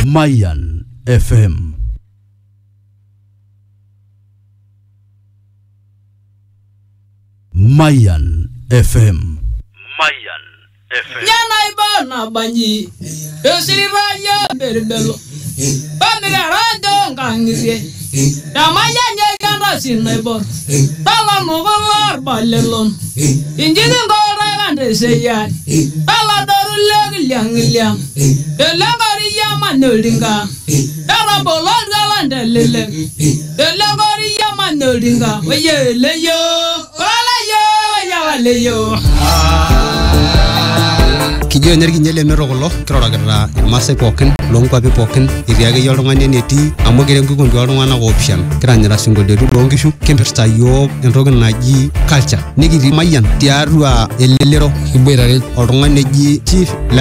Mayan FM. Mayan FM. Mayan FM. Yana ibana banyi. Esirivaya berbelo. Pamira rando ngangire. Tamaya nyeganda sinebo. Tala novar balelon. Injini ngora gande seya. Tala doru liang. Delagori yamanodinga. Tala bolon galande lele. Delagori yamanodinga. Oye leyo. Leyo kijo energi nyele merogolo kiroragirra irmasai pokin longkwapi pokin iriage yoltung'ani netii amu kire nkukundi oltung'anak option kiranyira singolioitin loonkishu kimpirta yiok entoki naji culture nikitii Mayan tiatua elelero iboitare oltung'ani eji Chief